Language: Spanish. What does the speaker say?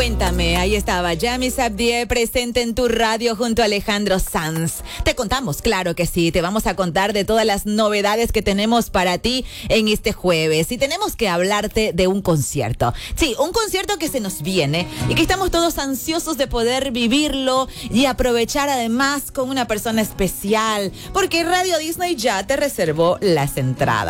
Cuéntame, ahí estaba Yami Sabdié presente en tu radio junto a Alejandro Sanz. Te contamos, claro que sí, te vamos a contar de todas las novedades que tenemos para ti en este jueves. Y tenemos que hablarte de un concierto. Sí, un concierto que se nos viene y que estamos todos ansiosos de poder vivirlo y aprovechar además con una persona especial, porque Radio Disney ya te reservó las entradas.